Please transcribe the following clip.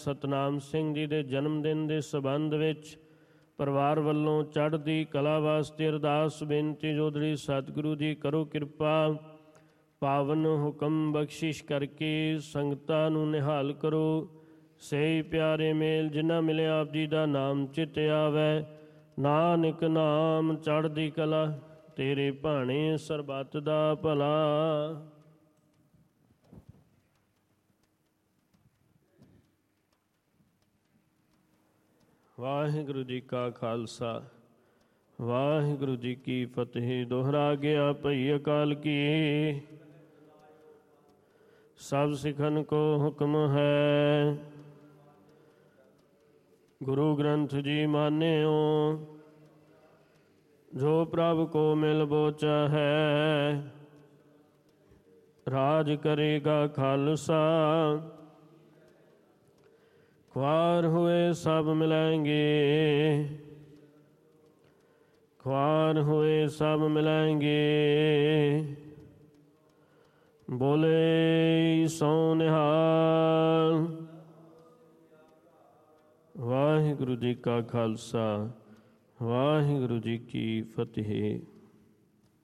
ਸਤਨਾਮ ਸਿੰਘ ਜੀ ਦੇ ਜਨਮ ਦਿਨ ਦੇ ਸਬੰਧ ਵਿੱਚ ਪਰਿਵਾਰ ਵੱਲੋਂ ਚੜ੍ਹਦੀ ਕਲਾ ਵਾਸਤੇ ਅਰਦਾਸ ਬੇਨਤੀ। ਜੋਦੜੀ ਸਤਿਗੁਰੂ ਜੀ ਕਰੋ ਕਿਰਪਾ, ਪਾਵਨ ਹੁਕਮ ਬਖਸ਼ਿਸ਼ ਕਰਕੇ ਸੰਗਤਾਂ ਨੂੰ ਨਿਹਾਲ ਕਰੋ। ਸਹੀ ਪਿਆਰੇ ਮੇਲ ਜਿਨ੍ਹਾਂ ਮਿਲਿਆ ਆਪ ਜੀ ਦਾ ਨਾਮ ਚਿਤ ਆਵੈ। ਨਾਨਕ ਨਾਮ ਚੜ੍ਹਦੀ ਕਲਾ, ਤੇਰੇ ਭਾਣੇ ਸਰਬੱਤ ਦਾ ਭਲਾ। ਵਾਹਿਗੁਰੂ ਜੀ ਕਾ ਖਾਲਸਾ, ਵਾਹਿਗੁਰੂ ਜੀ ਕੀ ਫਤਿਹ। ਦੋਹਰਾ ਗਿਆ ਭਈ ਅਕਾਲ ਕੀ, ਸਭ ਸਿੱਖਨ ਕੋ ਹੁਕਮ ਹੈ। ਗੁਰੂ ਗ੍ਰੰਥ ਜੀ ਮਾਨਿਓ, ਜੋ ਪ੍ਰਭ ਕੋ ਮਿਲ ਬੋਚਾ ਹੈ। ਰਾਜ ਕਰੇਗਾ ਖਾਲਸਾ, ख्वार हुए सब मिलाएंगे, ख्वार हुए सब मिलाएंगे। बोले सो निहाल। वाहिगुरु जी का खालसा, वाहिगुरु जी की फतेह।